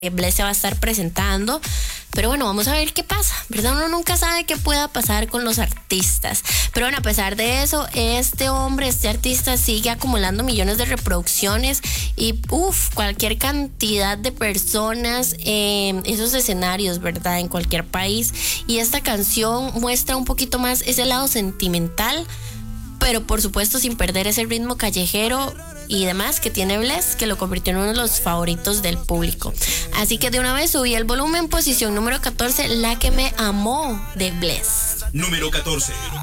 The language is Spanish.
Bless se va a estar presentando. Pero bueno, vamos a ver qué pasa, ¿verdad? Uno nunca sabe qué pueda pasar con los artistas. Pero bueno, a pesar de eso, este artista sigue acumulando millones de reproducciones y cualquier cantidad de personas en esos escenarios, ¿verdad? En cualquier país. Y esta canción muestra un poquito más ese lado sentimental, pero por supuesto sin perder ese ritmo callejero y demás que tiene Bless, que lo convirtió en uno de los favoritos del público. Así que de una vez subí el volumen. Posición número 14, La que me amó, de Bless. Número 14.